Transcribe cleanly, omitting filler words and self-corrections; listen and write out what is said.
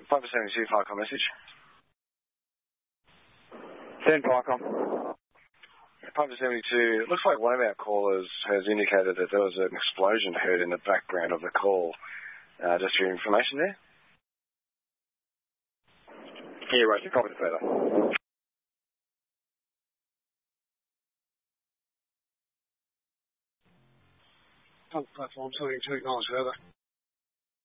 Five 72 Parcom message. Send Parcom. 572, it looks like one of our callers has indicated that there was an explosion heard in the background of the call. Just for your information there. Yeah, right, you copy further. Platform 22 miles further.